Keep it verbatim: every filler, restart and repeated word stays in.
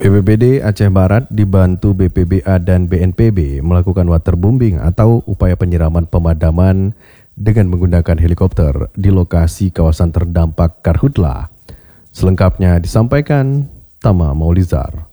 B P B D Aceh Barat dibantu B P B A dan B N P B melakukan waterbombing atau upaya penyiraman pemadaman dengan menggunakan helikopter di lokasi kawasan terdampak Karhutlah. Selengkapnya disampaikan Tama Maulizar.